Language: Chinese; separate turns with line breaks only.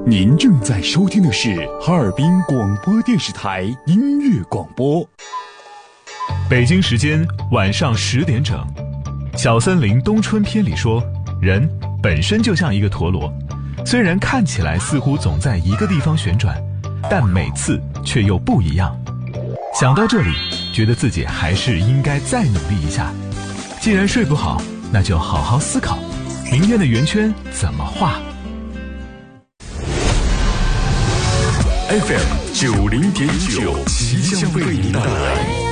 您正在收听的是哈尔滨广播电视台音乐广播。
北京时间晚上10点整，小森林冬春篇里说，人本身就像一个陀螺，虽然看起来似乎总在一个地方旋转，但每次却又不一样。想到这里，觉得自己还是应该再努力一下。既然睡不好，那就好好思考，明天的圆圈怎么画。
FM 90.9，奇象为您带来